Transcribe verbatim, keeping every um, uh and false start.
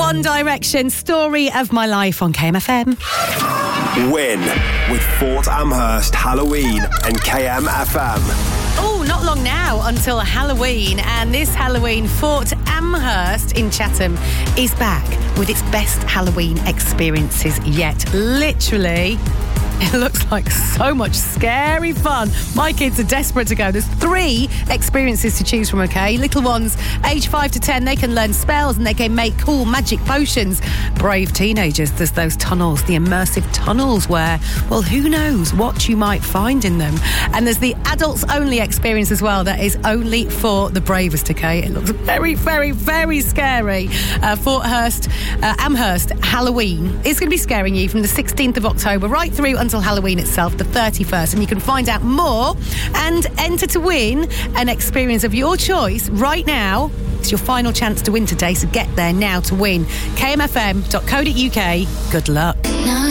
One Direction, Story of My Life on K M F M. Win with Fort Amherst Halloween and K M F M. Oh, not long now until Halloween, and this Halloween, Fort Amherst in Chatham is back with its best Halloween experiences yet. Literally, it looks like so much scary fun. My kids are desperate to go. There's three experiences to choose from, okay? Little ones, age five to ten, they can learn spells and they can make cool magic potions. Brave teenagers, there's those tunnels, the immersive tunnels where, well, who knows what you might find in them. And there's the adults-only experience as well that is only for the bravest, okay? It looks very, very, very scary. Uh, Fort Hurst, uh, Amherst Halloween is going to be scaring you from the sixteenth of October right through until Halloween itself, the thirty-first, and you can find out more and enter to win an experience of your choice right now. It's your final chance to win today, so get there now to win. K M F M dot co dot U K. Good luck.